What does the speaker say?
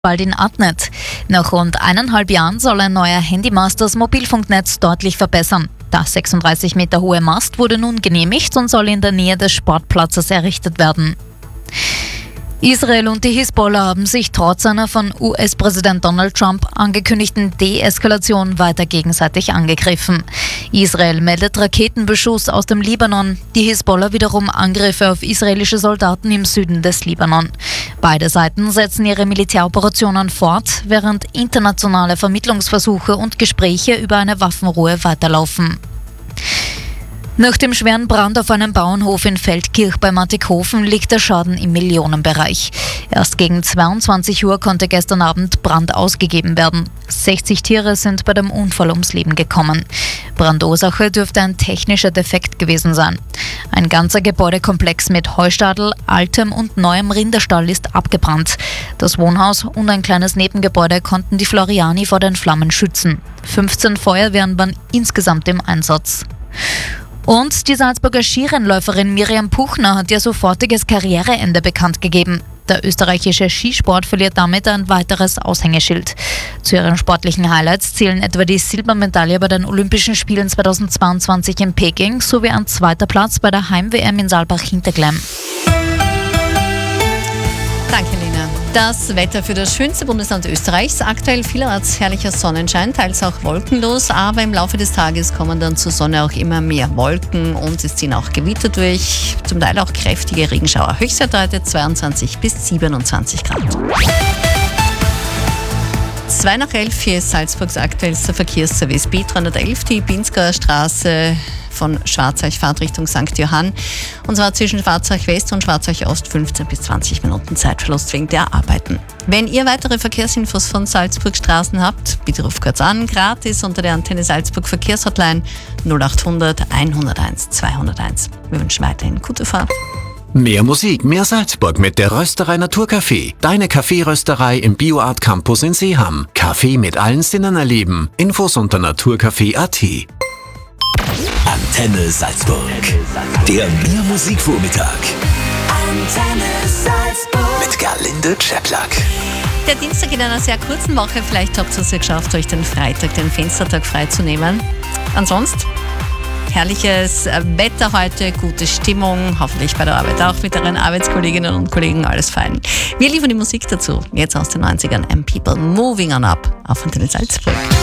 bald in Adnet. Nach rund 1,5 Jahren soll ein neuer Handymast das Mobilfunknetz deutlich verbessern. Der 36 Meter hohe Mast wurde nun genehmigt und soll in der Nähe des Sportplatzes errichtet werden. Israel und die Hisbollah haben sich trotz einer von US-Präsident Donald Trump angekündigten Deeskalation weiter gegenseitig angegriffen. Israel meldet Raketenbeschuss aus dem Libanon, die Hisbollah wiederum Angriffe auf israelische Soldaten im Süden des Libanon. Beide Seiten setzen ihre Militäroperationen fort, während internationale Vermittlungsversuche und Gespräche über eine Waffenruhe weiterlaufen. Nach dem schweren Brand auf einem Bauernhof in Feldkirch bei Mattighofen liegt der Schaden im Millionenbereich. Erst gegen 22 Uhr konnte gestern Abend Brand ausgegeben werden. 60 Tiere sind bei dem Unfall ums Leben gekommen. Brandursache dürfte ein technischer Defekt gewesen sein. Ein ganzer Gebäudekomplex mit Heustadel, altem und neuem Rinderstall ist abgebrannt. Das Wohnhaus und ein kleines Nebengebäude konnten die Floriani vor den Flammen schützen. 15 Feuerwehren waren insgesamt im Einsatz. Und die Salzburger Skirennläuferin Miriam Puchner hat ihr sofortiges Karriereende bekannt gegeben. Der österreichische Skisport verliert damit ein weiteres Aushängeschild. Zu ihren sportlichen Highlights zählen etwa die Silbermedaille bei den Olympischen Spielen 2022 in Peking sowie ein zweiter Platz bei der Heim-WM in Saalbach-Hinterglemm. Danke, Lena. Das Wetter für das schönste Bundesland Österreichs. Aktuell vielerorts herrlicher Sonnenschein, teils auch wolkenlos, aber im Laufe des Tages kommen dann zur Sonne auch immer mehr Wolken und es ziehen auch Gewitter durch, zum Teil auch kräftige Regenschauer. Höchstwert heute 22 bis 27 Grad. 2 nach 11 hier ist Salzburgs aktuellster Verkehrsservice. B311, die Pinzgauer Straße von Schwarzach, Fahrtrichtung St. Johann. Und zwar zwischen Schwarzach West und Schwarzach Ost 15 bis 20 Minuten Zeitverlust wegen der Arbeiten. Wenn ihr weitere Verkehrsinfos von Salzburg Straßen habt, bitte ruft kurz an, gratis unter der Antenne Salzburg Verkehrshotline 0800 101 201. Wir wünschen weiterhin gute Fahrt. Mehr Musik, mehr Salzburg mit der Rösterei Naturcafé. Deine Kaffeerösterei im Bioart Campus in Seeham. Kaffee mit allen Sinnen erleben. Infos unter naturcafé.at. Antenne Salzburg. Der Biermusikvormittag. Antenne Salzburg. Mit Gerlinde Czeplak. Der Dienstag in einer sehr kurzen Woche. Vielleicht habt ihr es ja geschafft, euch den Freitag, den Fenstertag freizunehmen. Ansonsten herrliches Wetter heute, gute Stimmung, hoffentlich bei der Arbeit auch mit euren Arbeitskolleginnen und Kollegen, alles fein. Wir liefern die Musik dazu, jetzt aus den 90ern, And People Moving On Up auf Antenne Salzburg.